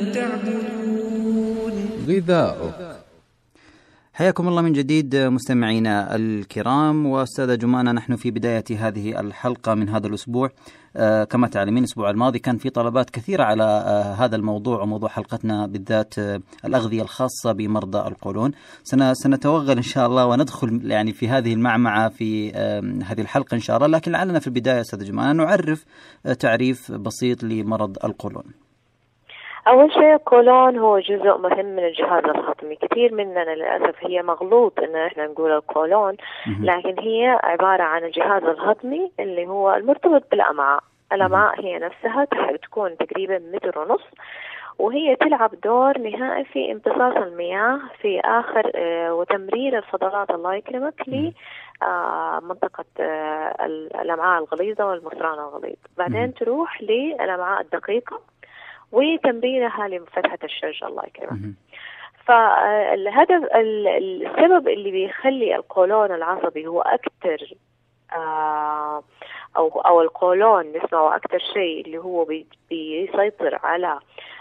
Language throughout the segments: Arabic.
تعبدون غذاؤك. حياكم الله من جديد مستمعينا الكرام. وأستاذة جمانة، نحن في بداية هذه الحلقة من هذا الأسبوع. كما تعلمين الأسبوع الماضي كان في طلبات كثيرة على هذا الموضوع، وموضوع حلقتنا بالذات الأغذية الخاصة بمرضى القولون. سنتوغل إن شاء الله وندخل يعني في هذه المعمعة في هذه الحلقة إن شاء الله. لكن لعلنا في البداية أستاذة جمانة نعرف تعريف بسيط لمرض القولون. أول شيء القولون هو جزء مهم من الجهاز الهضمي. كثير مننا للأسف هي مغلوط إن إحنا نقول القولون، لكن هي عبارة عن الجهاز الهضمي اللي هو المرتبط بالأمعاء. الأمعاء هي نفسها تكون تقريبا 1.5 متر، وهي تلعب دور نهائي في امتصاص المياه في آخر وتمرير الفضلات الله يكرمك لمنطقة الأمعاء الغليظة والمصران الغليظ. بعدين تروح للأمعاء الدقيقة وتمريرها لفتحة الشرج الله يكرمك. فالهدف السبب اللي بيخلي القولون العصبي هو أكتر أو القولون نسمعه أكتر شيء اللي هو بيسيطر على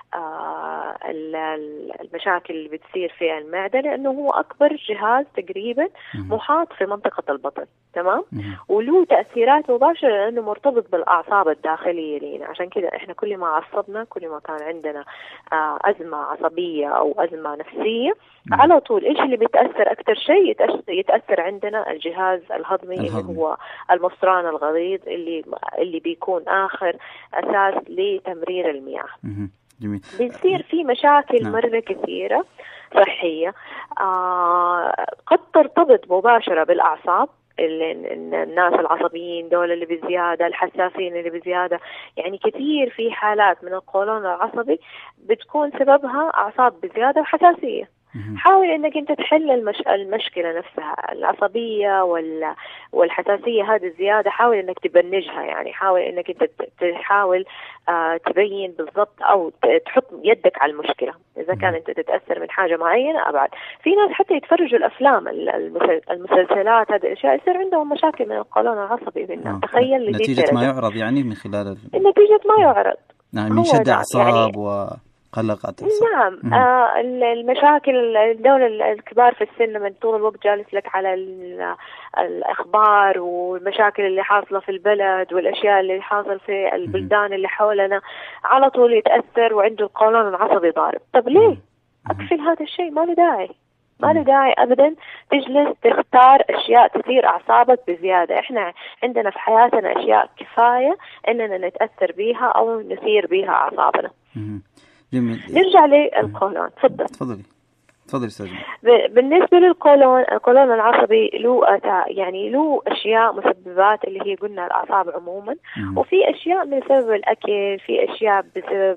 المشاكل اللي بتصير في المعدة، لأنه هو أكبر جهاز تقريبا محاط في منطقة البطن. تمام. وله تأثيرات مباشرة لأنه مرتبط بالأعصاب الداخلية لينا. عشان كده إحنا كل ما عصبنا، كل ما كان عندنا أزمة عصبية أو أزمة نفسية، على طول إيش اللي بيتأثر أكتر شيء؟ يتأثر عندنا الجهاز الهضمي اللي هو المصران الغليظ اللي بيكون آخر أساس لتمرير المياه. جميل. بيصير في مشاكل مرة كثيرة صحية قد ترتبط مباشرة بالأعصاب. الناس العصبيين دول اللي بزيادة، الحساسين اللي بزيادة، يعني كثير في حالات من القولون العصبي بتكون سببها أعصاب بزيادة وحساسية. حاول انك انت تحل المشكلة نفسها، العصبية والحساسية هذه الزيادة، حاول انك تبنجها. يعني حاول انك انت تحاول تبين بالضبط او تحط يدك على المشكلة. اذا كان انت تتأثر من حاجة معينة ابعد. في ناس حتى يتفرجوا الافلام المسلسلات، هذه الاشياء يصير عندهم مشاكل من القولون العصبي بالناس. تخيل نتيجة ما يعرض، يعني من خلال نتيجة ما يعرض، من شد اعصاب قلقت. نعم. المشاكل الدولة الكبار في السن لما طول الوقت جالس لك على الأخبار والمشاكل اللي حاصلة في البلد والأشياء اللي حاصل في البلدان اللي حولنا، على طول يتأثر وعنده القولون العصبي ضارب. طب ليه أقفل هذا الشيء؟ ما له داعي، ما له داعي أبدا تجلس تختار أشياء تثير أعصابك بزيادة. إحنا عندنا في حياتنا أشياء كفاية إننا نتأثر بيها أو نثير بيها أعصابنا. جميل. نرجع للقولون. تفضلي استاذ. بالنسبه للقولون، القولون العصبي له اشياء مسببات اللي هي قلنا الاعصاب عموما، وفي اشياء من سبب الاكل، في اشياء بسبب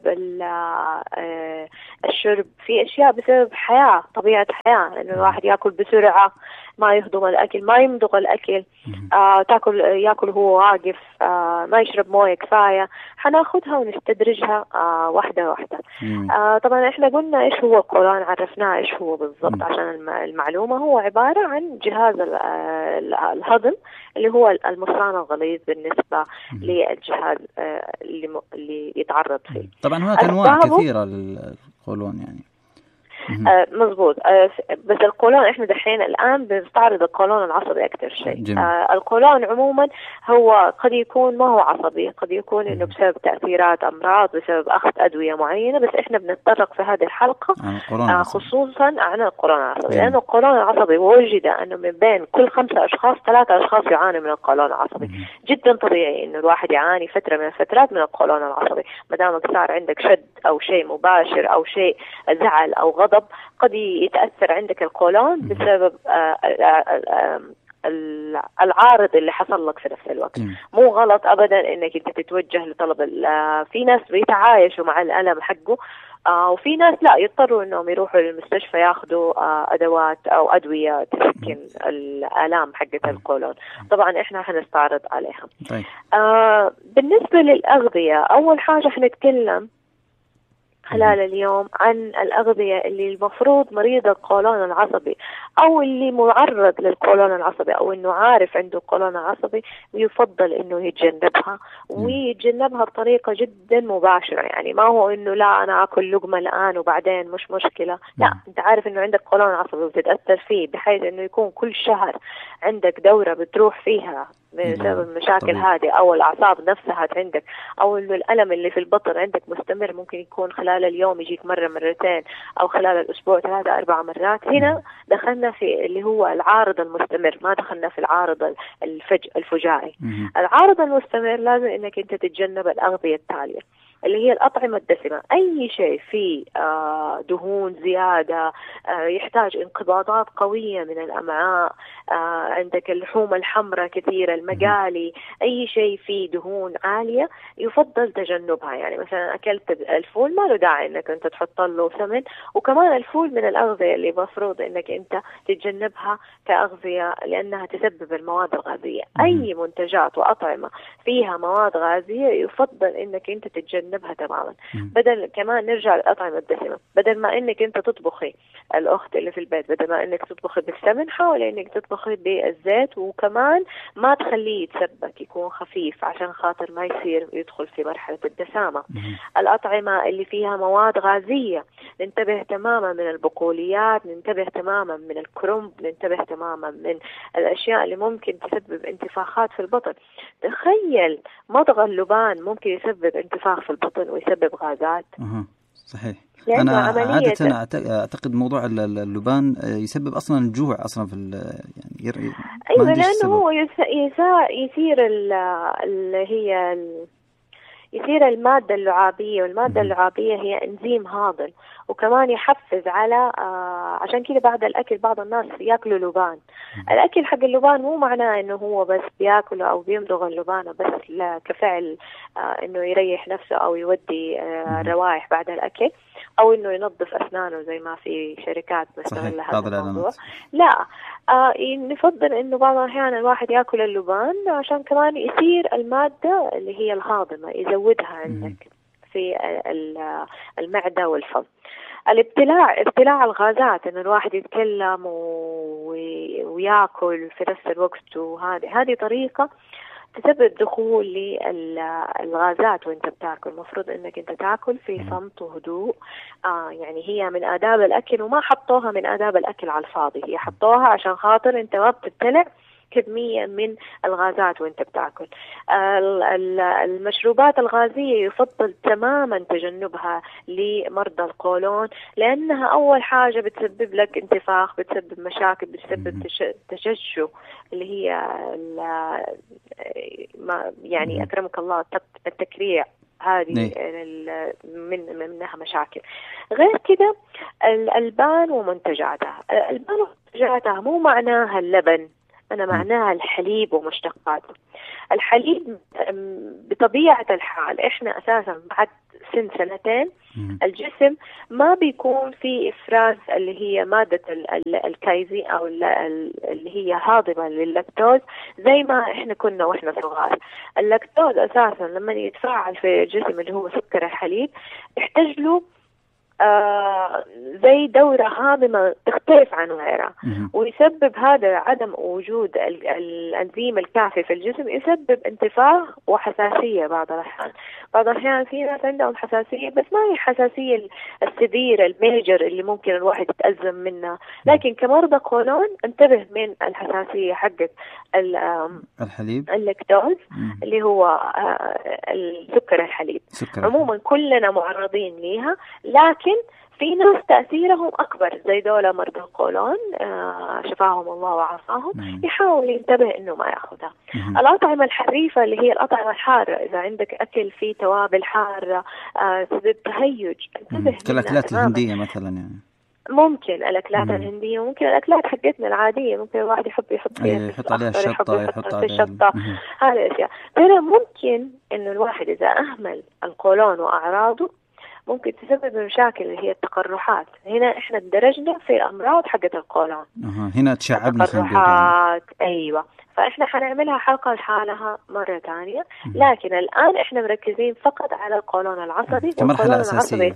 الشرب، في اشياء بسبب طبيعه حياه، انه الواحد ياكل بسرعه، ما يهضم الاكل، ما يمضغ الاكل، ياكل هو واقف، ما يشرب مويه كفايه. حناخدها ونستدرجها واحده واحده. طبعا احنا قلنا ايش هو القولون، عرفناه ايش هو بالضبط عشان المعلومه. هو عباره عن جهاز الهضم اللي هو المصران الغليظ بالنسبه للجهاز اللي يتعرض فيه. طبعا هناك انواع كثيره للقولون يعني. مظبوط. بس القولون احنا دحين الان بنستعرض القولون العصبي اكثر شيء. القولون عموما هو قد يكون ما هو عصبي، قد يكون انه بسبب تاثيرات امراض، بسبب اخذ ادويه معينه، بس احنا بنتطرق في هذه الحلقه خصوصا عن القولون العصبي، لانه القولون العصبي وجد انه من بين كل 5 أشخاص 3 أشخاص يعانوا من القولون العصبي. جدا طبيعي انه الواحد يعاني فتره من الفترات من القولون العصبي، ما دامك صار عندك شد او شيء مباشر او شيء زعل او غضب، قد يتأثر عندك القولون بسبب العارض اللي حصل لك في نفس الوقت. مو غلط أبدا إنك أنت تتوجه لطلب في ناس بيتعايشوا مع الألم حقه، وفي ناس لا، يضطروا إنهم يروحوا للمستشفى ياخذوا أدوات أو أدوية تسكن الآلام حقة القولون. طبعا إحنا حنستعرض عليها. بالنسبة للأغذية، أول حاجة حنتكلم خلال اليوم عن الأغذية اللي المفروض مريض القولون العصبي أو اللي معرض للقولون العصبي أو إنه عارف عنده قولون عصبي، يفضل إنه يتجنبها ويتجنبها بطريقة جدا مباشرة. يعني ما هو إنه لا أنا أكل لقمة الآن وبعدين مش مشكلة، لا، أنت عارف إنه عندك قولون عصبي وتتأثر فيه، بحيث إنه يكون كل شهر عندك دورة بتروح فيها بسبب المشاكل هذه، أو الأعصاب نفسها عندك، أو إنه الألم اللي في البطن عندك مستمر، ممكن يكون خلال اليوم يجيك مرة مرتين، أو خلال الأسبوع 3-4 مرات. هنا دخلنا في اللي هو العارض المستمر، ما دخلنا في العارض الفجائي. العارض المستمر لازم إنك أنت تتجنب الأغذية التالية، اللي هي الأطعمة الدسمة. أي شيء فيه دهون زيادة، يحتاج انقباضات قوية من الأمعاء، عندك اللحوم الحمراء كثيرة، المقالي، أي شيء فيه دهون عالية يفضل تجنبها. يعني مثلا أكلت الفول، ما له داعي إنك أنت تحط له سمن. وكمان الفول من الأغذية اللي مفروض إنك أنت تتجنبها كأغذية، لأنها تسبب المواد الغازية. أي منتجات وأطعمة فيها مواد غازية يفضل إنك أنت تتجنبها تماما. بدل كمان نرجع للأطعمة الدسمة، بدل ما إنك أنت تطبخي، الأخت اللي في البيت، بدل ما إنك تطبخي بالسمن، حاولي إنك تطبخي بالزيت، وكمان ما تخليه يتسبك، يكون خفيف عشان خاطر ما يصير يدخل في مرحلة الدسامة. الأطعمة اللي فيها مواد غازية ننتبه تماما من البقوليات، ننتبه تماما من الكرنب، ننتبه تماما من الأشياء اللي ممكن تسبب انتفاخات في البطن. تخيل مضغ اللبان ممكن يسبب انتفاخ في البطن ويسبب غازات. صحيح. أنا عادة أعتقد موضوع اللبان يسبب أصلا الجوع أصلا في يعني أيوة، لأنه هو يثير اللي هي يثير المادة اللعابية، والمادة اللعابية هي إنزيم هاضم، وكمان يحفز على عشان كده بعد الأكل بعض الناس يأكلوا لبان. الأكل حق اللبان مو معناه إنه هو بس بيأكله أو بيمضغ اللبانة بس كفعل إنه يريح نفسه أو يودي روائح بعد الأكل، أو إنه ينظف أسنانه زي ما في شركات مستغلة هذا الموضوع. لا، نفضل إنه بعض الأحيان الواحد يأكل اللبان عشان كمان يثير المادة اللي هي الهاضمة، يزودها عندك في المعدة والفم. ابتلاع الغازات، إن الواحد يتكلم ويأكل في نفس الوقت، وهذه طريقة تسبب دخول للغازات وانت بتاكل. المفروض انك انت تاكل في صمت وهدوء. يعني هي من آداب الأكل، وما حطوها من آداب الأكل على الفاضي، هي حطوها عشان خاطر انت ما بتبتلع كمية من الغازات وانت بتاكل. المشروبات الغازية يفضل تماما تجنبها لمرضى القولون، لأنها أول حاجة بتسبب لك انتفاخ، بتسبب مشاكل، بتسبب تشجع اللي هي يعني أكرمك الله التكريع، هذه منها مشاكل. غير كده الألبان ومنتجاتها، الألبان ومنتجاتها مو معناها اللبن، أنا معناها الحليب ومشتقاته. الحليب بطبيعة الحال إحنا أساسا بعد سنتين الجسم ما بيكون في إفراز اللي هي مادة الكايزين أو اللي هي هاضمة لللاكتوز زي ما إحنا كنا وإحنا صغار. اللاكتوز أساسا لما يتفاعل في الجسم اللي هو سكر الحليب يحتاج له زي دورة هاضمة تختلف عن غيرها، ويسبب هذا عدم وجود الأنزيم الكافي في الجسم، يسبب انتفاخ وحساسية. بعض الأحيان في ناس عندهم حساسية، بس ما هي حساسية السبير الميجر اللي ممكن الواحد يتأزم منها، لكن كمرضى قولون انتبه من الحساسية حقت الحليب، اللاكتوز اللي هو السكر الحليب. عموما كلنا معرضين ليها، لكن في ناس تأثيرهم أكبر زي دولة مرضى القولون شفاهم الله وعافاهم، يحاول ينتبه إنه ما يأخذها. الأطعمة الحريفة اللي هي الأطعمة الحارة، إذا عندك أكل فيه توابل حارة تسبب تهيج، انتبه. كالأكلات الهندية مثلا، يعني ممكن الأكلات الهندية، ممكن الأكلات حقتنا العادية، ممكن الواحد يحط عليها الشطة، يحط عليها الشطة، هذه الأشياء. ترى ممكن إنه الواحد إذا أهمل القولون وأعراضه ممكن تسبب مشاكل اللي هي التقرحات. هنا إحنا اندرجنا في الأمراض حقت القولون، هنا تشعبنا التقرحات. أيوة، فإحنا حنعملها حلقة لحالها مرة تانية، لكن الآن إحنا مركزين فقط على القولون العصبي. كمرحلة أساسية.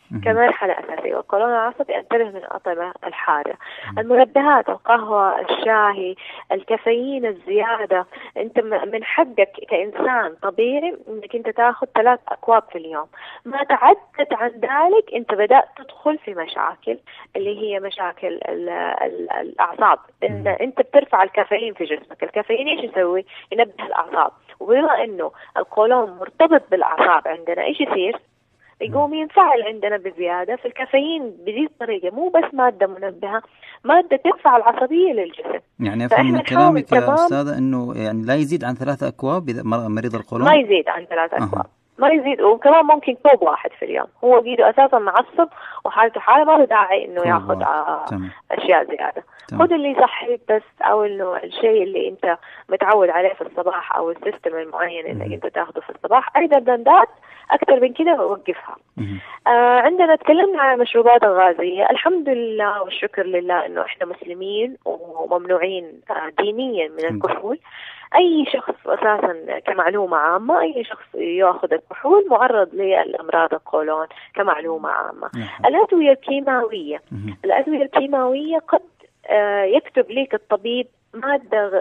كمرحلة أساسية. والقولون العصبي انتبه من الأطعمة الحارة، المنبهات، القهوة، الشاي، الكافيين الزيادة. أنت من حقك كإنسان طبيعي إنك أنت تأخذ 3 أكواب في اليوم. ما تعدت عن ذلك أنت بدأت تدخل في مشاكل، اللي هي مشاكل الأعصاب. إن أنت بترفع الكافيين في جسمك. الكافيين إيش يسوي؟ ينبه الأعصاب، وبما إنه القولون مرتبط بالأعصاب عندنا إيش يصير؟ يقوم ينفعل عندنا بزيادة. في الكافيين بهذه الطريقة مو بس مادة منبهة، مادة ترفع العصبية للجسم. يعني أفهم من كلامك يا أستاذة أنه يعني لا يزيد عن 3 أكواب إذا مريض القولون؟ ما يزيد عن 3 أكواب. ما يزيد. وكمان ممكن كوب واحد في اليوم. هو قيده أساسا معصب وحالته حالة، ما له داعي إنه ياخذ أشياء زيادة. خذ اللي يصحيك بس، أو إنه الشيء اللي أنت متعود عليه في الصباح، أو السيستم المعين إنك أنت تاخذه في الصباح. أيضا دندات أكثر من كده ووقفها. عندنا تكلمنا عن المشروبات الغازية. الحمد لله والشكر لله إنه إحنا مسلمين وممنوعين دينيا من الكحول. أي شخص أساسا كمعلومة عامة، أي شخص يأخذ الكحول معرض للأمراض القولون كمعلومة عامة. الأدوية الكيماوية، الأدوية الكيماوية قد يكتب لك الطبيب مادة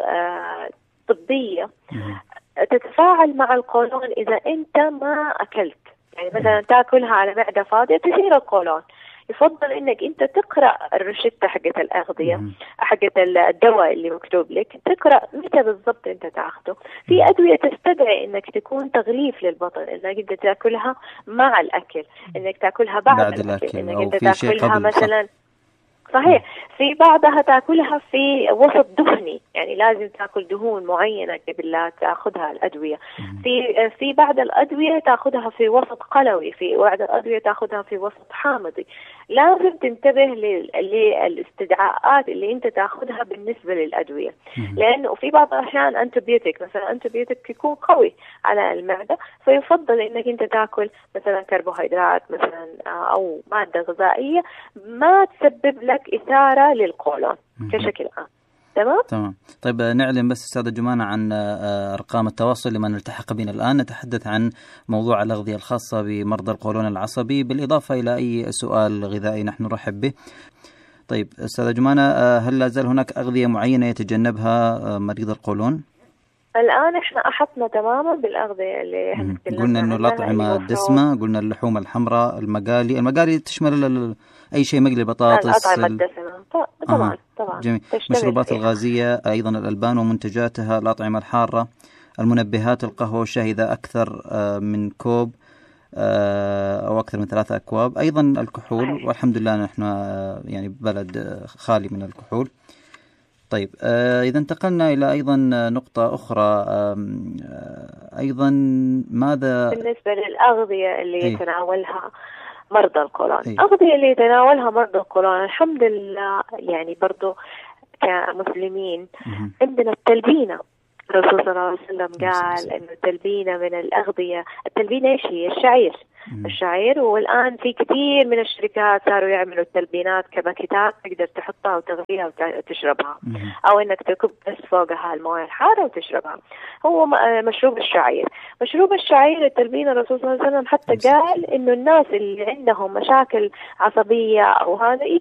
طبية تتفاعل مع القولون إذا أنت ما أكلت. يعني مثلا تأكلها على معدة فاضية تثير القولون. يفضل انك انت تقرأ الروشتة حقت الأغذية حقت الدواء اللي مكتوب لك، تقرأ متى بالضبط انت تاخده. في أدوية تستدعي انك تكون تغليف للبطن، انك انت تاكلها مع الأكل، انك تاكلها بعد الأكل، انك انت تاكلها مثلا صحيح. في بعضها تاكلها في وسط دهني، يعني لازم تاكل دهون معينة قبل لا تاخذها الأدوية. في بعض الأدوية تاخذها في وسط قلوي، في بعض الأدوية تاخذها في وسط حامضي. لازم تنتبه للاستدعاءات اللي انت تاخذها بالنسبة للأدوية، لأنه في بعض الأحيان أنتيبيوتيك مثلا، أنتيبيوتيك يكون قوي على المعدة، فيفضل انك انت تاكل مثلا كربوهيدرات مثلا أو مادة غذائية ما تسبب لك إثارة للقولون كشكل عام. تمام. طيب نعلم بس أستاذة جمانة عن أرقام التواصل لمن التحق بنا الآن. نتحدث عن موضوع الأغذية الخاصة بمرضى القولون العصبي، بالإضافة إلى أي سؤال غذائي نحن نرحب به. طيب أستاذة جمانة، هل لا زال هناك أغذية معينة يتجنبها مريض القولون؟ الآن إحنا أحطنا تماما بالأغذية اللي قلنا إنه الأطعمة الدسمة، قلنا اللحوم الحمراء، المقالي تشمل أي شيء مقلي، بطاطس، الأطعمة الدسمة طبعا. جميل. مشروبات الغازية أيضا، الألبان ومنتجاتها، الأطعمة الحارة، المنبهات، القهوة والشاي إذا أكثر من كوب أو أكثر من 3 أكواب، أيضا الكحول. والحمد لله نحن يعني بلد خالي من الكحول. طيب إذا انتقلنا إلى أيضا نقطة أخرى، أيضا ماذا بالنسبة للأغذية اللي يتناولها مرضى القولون؟ الأغذية اللي يتناولها مرضى القولون الحمد لله يعني برضو كمسلمين عندنا التلبينة. الرسول صلى الله عليه وسلم قال إنه التلبينة من الأغذية. التلبينة إيش هي؟ الشعير. والآن في كثير من الشركات صاروا يعملوا التلبينات كباكيتات تقدر تحطها وتغليها وتشربها، أو إنك تكب بس فوقها المويه الحارة وتشربها. هو مشروب الشعير. مشروب الشعير التلبينة الرسول صلى الله عليه وسلم حتى قال إنه الناس اللي عندهم مشاكل عصبية أو هذا